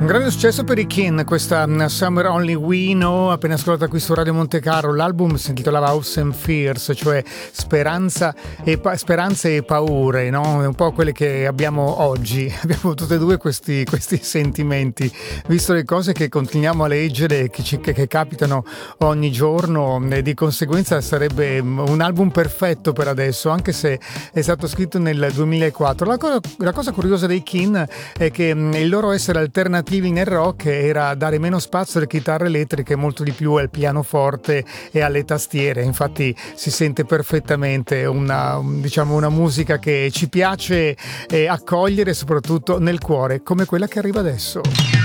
Un grande successo per i Kin, questa Summer Only We Know, appena ascoltata qui su Radio Monte Carlo. L'album si intitolava Hopes and Fears, cioè speranze e paure, no? Un po' quelle che abbiamo oggi. Abbiamo tutte e due questi sentimenti, visto le cose che continuiamo a leggere, che capitano ogni giorno, e di conseguenza sarebbe un album perfetto per adesso, anche se è stato scritto nel 2004. La cosa curiosa dei Kin è che il loro essere alternativi nel rock era dare meno spazio alle chitarre elettriche e molto di più al pianoforte e alle tastiere. Infatti si sente perfettamente una musica che ci piace accogliere, soprattutto nel cuore, come quella che arriva adesso.